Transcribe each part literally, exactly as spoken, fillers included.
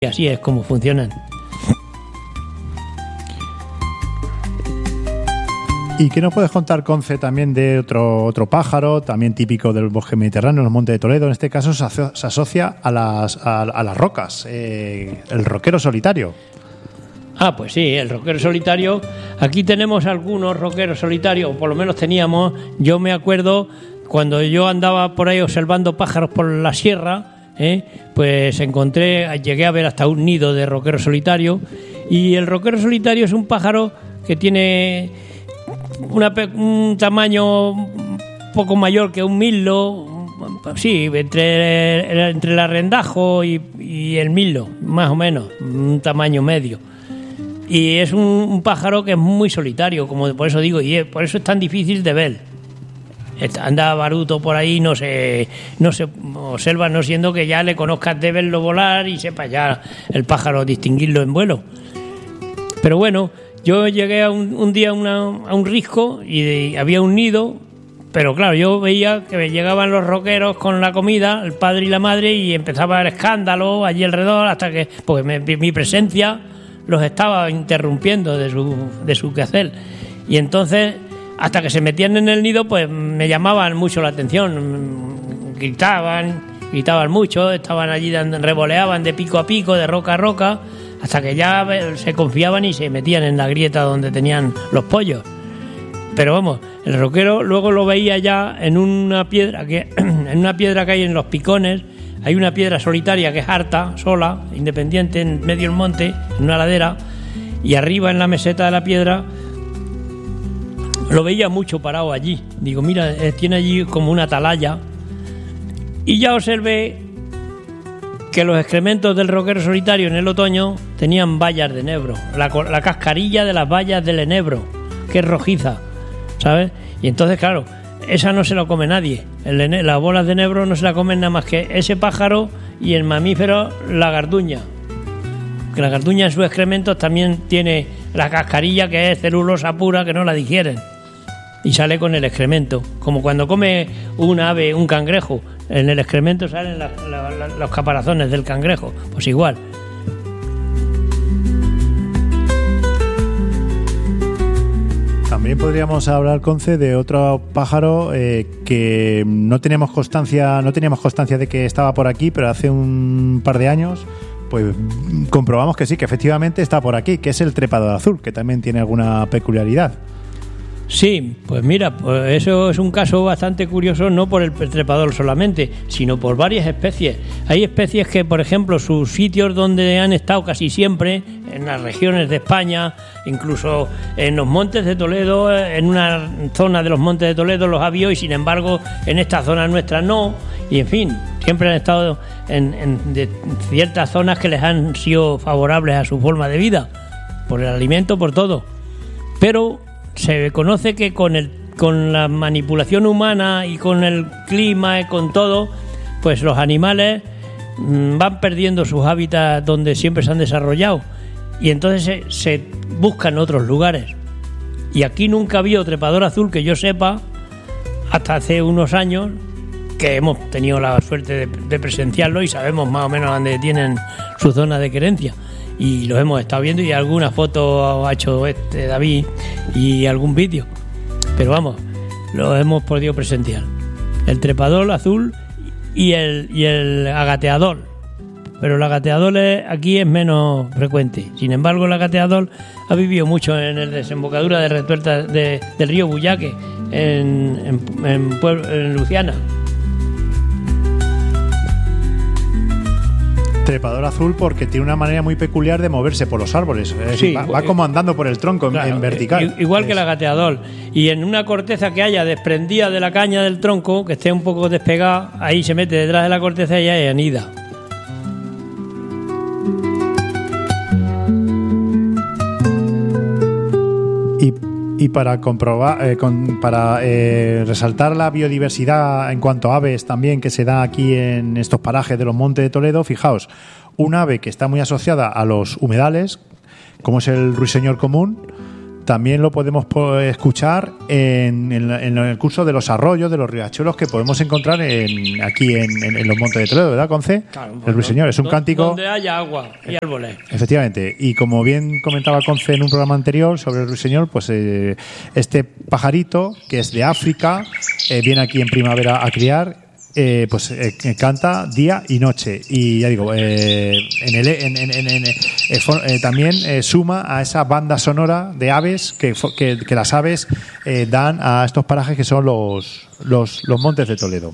Y así es como funcionan. ¿Y qué nos puedes contar, Conce, también de otro otro pájaro, también típico del bosque mediterráneo, en los Montes de Toledo? En este caso se, aso- se asocia a las, a, a las rocas, eh, el roquero solitario. Ah, pues sí, el roquero solitario. Aquí tenemos algunos roqueros solitarios, o por lo menos teníamos. Yo me acuerdo cuando yo andaba por ahí observando pájaros por la sierra, ¿eh? Pues encontré, llegué a ver hasta un nido de roquero solitario. Y el roquero solitario es un pájaro que tiene una, un tamaño un poco mayor que un mirlo, sí, entre, entre el arrendajo y, y el mirlo, más o menos, un tamaño medio. Y es un, un pájaro que es muy solitario, como por eso digo, y es, por eso es tan difícil de ver. Anda baruto por ahí, no se, no se observa, no siendo que ya le conozcas de verlo volar y sepas ya el pájaro distinguirlo en vuelo. Pero bueno, yo llegué a un, un día a, una, a un risco y de, había un nido, pero claro, yo veía que llegaban los roqueros con la comida, el padre y la madre, y empezaba el escándalo allí alrededor, hasta que, porque me, mi presencia los estaba interrumpiendo de su, de su quehacer. Y entonces, hasta que se metían en el nido, pues me llamaban mucho la atención, gritaban, gritaban mucho, estaban allí, dando, revoleaban de pico a pico, de roca a roca, hasta que ya se confiaban y se metían en la grieta donde tenían los pollos. Pero vamos, el roquero luego lo veía ya en una piedra que en una piedra que hay en los picones. Hay una piedra solitaria que es harta, sola, independiente, en medio del monte, en una ladera, y arriba en la meseta de la piedra lo veía mucho parado allí. Digo, mira, tiene allí como una atalaya. Y ya observé que los excrementos del roquero solitario en el otoño tenían bayas de enebro, la, la cascarilla de las bayas del enebro, que es rojiza, ¿sabes? Y entonces, claro, esa no se la come nadie. El, las bolas de enebro no se la comen nada más que ese pájaro y el mamífero, la garduña. Que la garduña en sus excrementos también tiene la cascarilla, que es celulosa pura, que no la digieren. Y sale con el excremento. Como cuando come un ave, un cangrejo, en el excremento salen la, la, la, los caparazones del cangrejo. Pues igual. También podríamos hablar, Conce, de otro pájaro eh, que no teníamos constancia, no teníamos constancia de que estaba por aquí, pero hace un par de años pues comprobamos que sí, que efectivamente está por aquí, que es el trepador azul, que también tiene alguna peculiaridad. Sí, pues mira, pues eso es un caso bastante curioso, no por el trepador solamente, sino por varias especies. Hay especies que, por ejemplo, sus sitios donde han estado casi siempre, en las regiones de España, incluso en los Montes de Toledo, en una zona de los Montes de Toledo los ha habido y sin embargo en esta zona nuestra no, y en fin, siempre han estado en, en de ciertas zonas que les han sido favorables a su forma de vida, por el alimento, por todo. Pero se conoce que con el con la manipulación humana y con el clima y con todo, pues los animales mmm, van perdiendo sus hábitats donde siempre se han desarrollado y entonces se, se buscan otros lugares. Y aquí nunca había trepador azul que yo sepa, hasta hace unos años, que hemos tenido la suerte de, de presenciarlo y sabemos más o menos dónde tienen su zona de querencia. Y los hemos estado viendo y alguna foto ha hecho este David y algún vídeo. Pero vamos, lo hemos podido presenciar. El trepador azul y el, y el agateador. Pero el agateador es, aquí es menos frecuente. Sin embargo, el agateador ha vivido mucho en la desembocadura de retuerta de, del río Buyaque, en, en, en, Pueblo, en Luciana. Trepador azul porque tiene una manera muy peculiar de moverse por los árboles. Es Sí, decir, va, va como andando por el tronco, claro, en, en vertical. Igual es. que el agateador. Y en una corteza que haya desprendida de la caña del tronco, que esté un poco despegada, ahí se mete detrás de la corteza y ahí anida. Y, y para comprobar, eh, con, para eh, resaltar la biodiversidad en cuanto a aves también que se da aquí en estos parajes de los Montes de Toledo, fijaos, un ave que está muy asociada a los humedales, como es el ruiseñor común, también lo podemos po- escuchar en, en, en el curso de los arroyos, de los riachuelos que podemos encontrar en, aquí en, en, en los Montes de Toledo, ¿verdad, Conce? Claro, el Ruiseñor es un donde, cántico... Donde haya agua y árboles. Efectivamente, y como bien comentaba Conce en un programa anterior sobre el ruiseñor, pues eh, este pajarito, que es de África, eh, viene aquí en primavera a criar. Eh, pues eh, canta día y noche y ya digo eh, en el, en, en, en, en, eh, for, eh, también eh, suma a esa banda sonora de aves que, que, que las aves eh, dan a estos parajes que son los, los, los Montes de Toledo.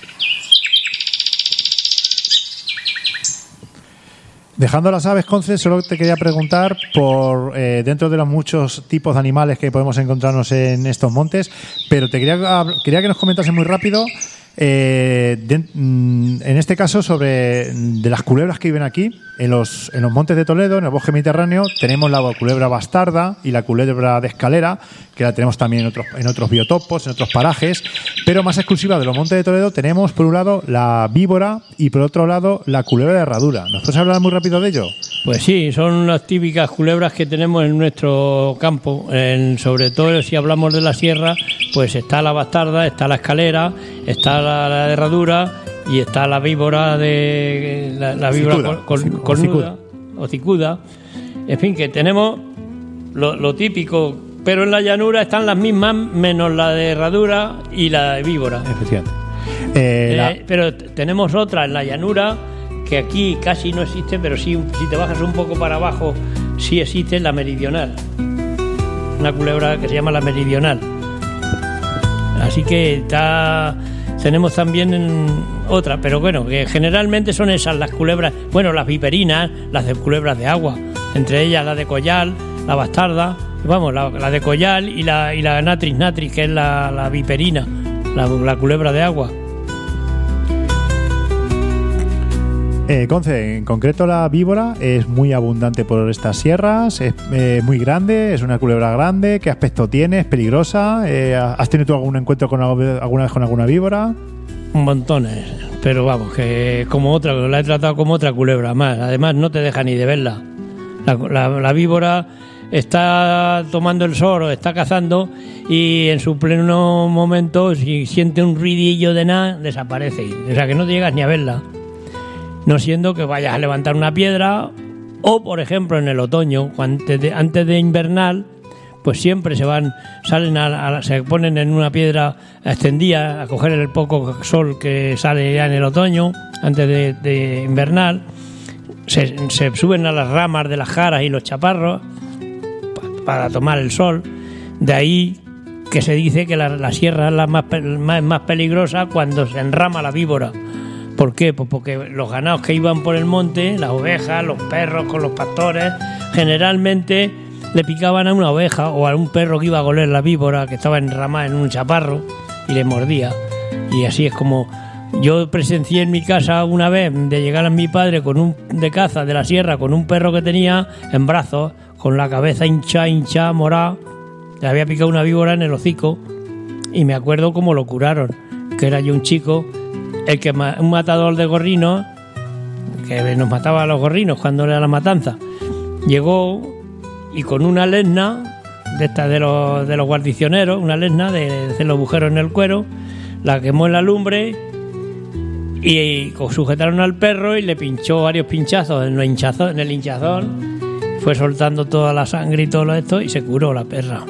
Dejando las aves, Conce, solo te quería preguntar por eh, dentro de los muchos tipos de animales que podemos encontrarnos en estos montes, pero te quería, quería que nos comentases muy rápido Eh, de, en este caso sobre de las culebras que viven aquí en los, en los Montes de Toledo, en el bosque mediterráneo. Tenemos la culebra bastarda y la culebra de escalera, que la tenemos también en otros, en otros biotopos, en otros parajes, pero más exclusiva de los Montes de Toledo tenemos por un lado la víbora y por otro lado la culebra de herradura. ¿Nos puedes hablar muy rápido de ello? Pues sí, son las típicas culebras que tenemos en nuestro campo, en, sobre todo si hablamos de la sierra, pues está la bastarda, está la escalera, está la, la de herradura y está la víbora de la, la víbora cicuda, con, con, cornuda o cicuda. En fin, que tenemos lo, lo típico, pero en la llanura están las mismas menos la de herradura y la de víbora. Efectivamente. Eh, eh, la... Pero t- tenemos otra en la llanura que aquí casi no existe, pero sí, si te bajas un poco para abajo, sí existe la meridional. Una culebra que se llama la meridional. Así que está, tenemos también en otra, pero bueno, que generalmente son esas las culebras, bueno, las viperinas, las de culebras de agua, entre ellas la de collal, la bastarda, vamos, la, la de collal y la, y la natris natris, que es la, la viperina, la, la culebra de agua. Eh, Conce, en concreto la víbora es muy abundante por estas sierras, es eh, muy grande, es una culebra grande. ¿Qué aspecto tiene? ¿Es peligrosa? Eh, ¿Has tenido tú algún encuentro con alguna vez con alguna víbora? Montones, pero vamos, que como otra, la he tratado como otra culebra más. Además no te deja ni de verla. La, la, la víbora está tomando el sol o está cazando y en su pleno momento, si siente un ruidillo de nada, desaparece. O sea que no te llegas ni a verla. No siendo que vayas a levantar una piedra o, por ejemplo, en el otoño, antes de, antes de invernal, pues siempre se van, salen a, a, se ponen en una piedra extendida a coger el poco sol que sale ya en el otoño, antes de, de invernal, se, se suben a las ramas de las jaras y los chaparros pa, para tomar el sol. De ahí que se dice que la, la sierra es la más, más, más peligrosa cuando se enrama la víbora. ¿Por qué? Pues porque los ganados que iban por el monte, las ovejas, los perros con los pastores, generalmente le picaban a una oveja o a un perro que iba a goler la víbora, que estaba enramada en un chaparro, y le mordía. Y así es como yo presencié en mi casa una vez de llegar a mi padre con un de caza de la sierra con un perro que tenía en brazos, con la cabeza hincha, hincha, morada. Le había picado una víbora en el hocico y me acuerdo cómo lo curaron, que era yo un chico, el que un matador de gorrinos, que nos mataba a los gorrinos cuando era la matanza, llegó y con una lesna de estas de los, de los guarnicioneros, una lesna de hacer los agujeros en el cuero, la quemó en la lumbre y, y sujetaron al perro y le pinchó varios pinchazos en, los hinchazos, en el hinchazón, fue soltando toda la sangre y todo esto y se curó la perra.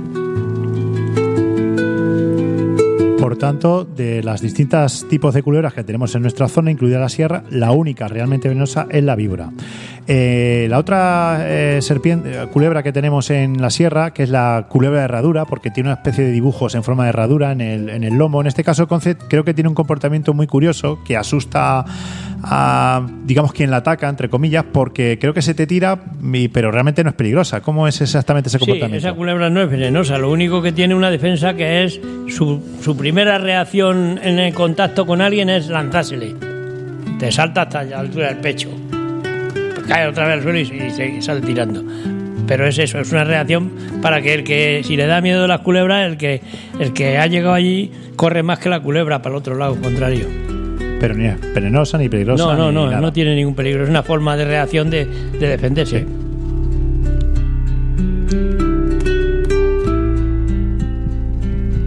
Por tanto, de las distintas tipos de culebras que tenemos en nuestra zona, incluida la sierra, la única realmente venenosa es la víbora. Eh, la otra eh, serpiente, culebra que tenemos en la sierra, que es la culebra de herradura, porque tiene una especie de dibujos en forma de herradura en el, en el lomo. En este caso, Conce, creo que tiene un comportamiento muy curioso que asusta a, digamos, quien la ataca, entre comillas, porque creo que se te tira, pero realmente no es peligrosa. ¿Cómo es exactamente ese comportamiento? Sí, esa culebra no es venenosa, lo único que tiene una defensa que es su, su primera reacción en el contacto con alguien es lanzársele. Te salta hasta la altura del pecho, cae otra vez al suelo y, y se sale tirando. Pero es eso, es una reacción para que el que, si le da miedo a las culebras, el que, el que ha llegado allí corre más que la culebra para el otro lado contrario. Pero ni es venenosa ni peligrosa. No, no, ni no, nada. no tiene ningún peligro, es una forma de reacción de, de defenderse. Sí.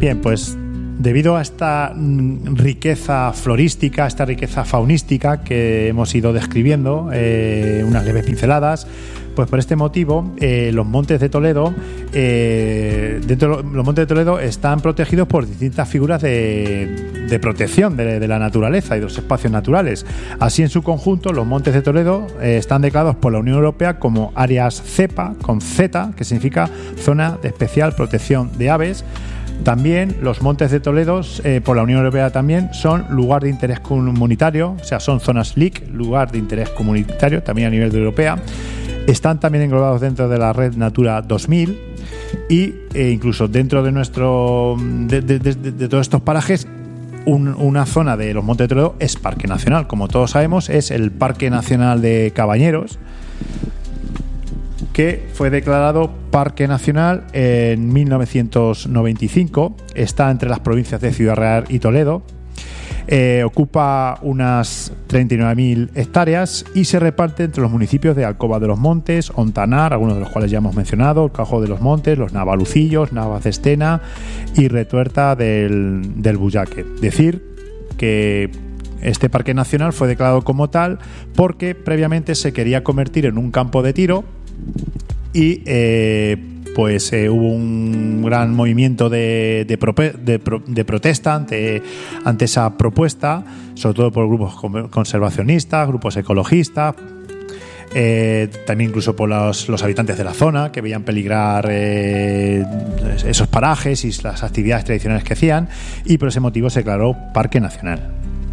Bien, pues debido a esta riqueza florística, esta riqueza faunística que hemos ido describiendo, eh, unas leves pinceladas, pues por este motivo eh, los montes de Toledo, eh, dentro de los montes de Toledo están protegidos por distintas figuras de, de protección de, de la naturaleza y de los espacios naturales. Así, en su conjunto, los montes de Toledo eh, están declarados por la Unión Europea como áreas CEPA, con Z, que significa Zona de Especial Protección de Aves. También los montes de Toledo, eh, por la Unión Europea también, son lugar de interés comunitario, o sea, son zonas L I C, lugar de interés comunitario, también a nivel de Europea. Están también englobados dentro de la red Natura dos mil y eh, incluso dentro de nuestro de, de, de, de todos estos parajes, un, una zona de los montes de Toledo es Parque Nacional. Como todos sabemos, es el Parque Nacional de Cabañeros, que fue declarado Parque Nacional en mil novecientos noventa y cinco. Está entre las provincias de Ciudad Real y Toledo. Eh, ocupa unas treinta y nueve mil hectáreas y se reparte entre los municipios de Alcoba de los Montes, Ontanar, algunos de los cuales ya hemos mencionado, el Cajo de los Montes, los Navalucillos, Navas de Estena y Retuerta del, del Bullaque. Decir que este parque nacional fue declarado como tal porque previamente se quería convertir en un campo de tiro y eh, pues eh, hubo un gran movimiento de, de, prope, de, pro, de protesta ante, ante esa propuesta, sobre todo por grupos conservacionistas, grupos ecologistas, eh, también incluso por los, los habitantes de la zona, que veían peligrar eh, esos parajes y las actividades tradicionales que hacían, y por ese motivo se declaró Parque Nacional.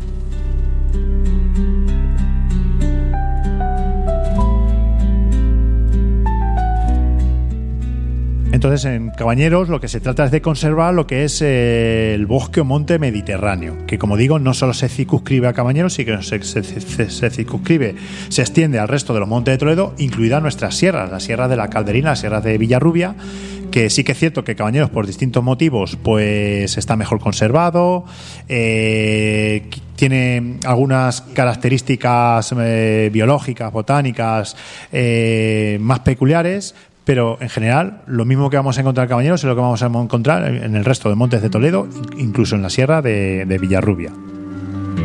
Entonces, en Cabañeros lo que se trata es de conservar lo que es eh, el bosque o monte mediterráneo, que, como digo, no solo se circunscribe a Cabañeros, sino que se, se, se, se circunscribe, se extiende al resto de los montes de Toledo, incluidas nuestras sierras, las sierras de la Calderina, las sierras de Villarrubia, que sí que es cierto que Cabañeros, por distintos motivos, pues está mejor conservado, eh, tiene algunas características eh, biológicas, botánicas eh, más peculiares, pero en general lo mismo que vamos a encontrar en Cabañeros es lo que vamos a encontrar en el resto de montes de Toledo, incluso en la sierra de, de Villarrubia.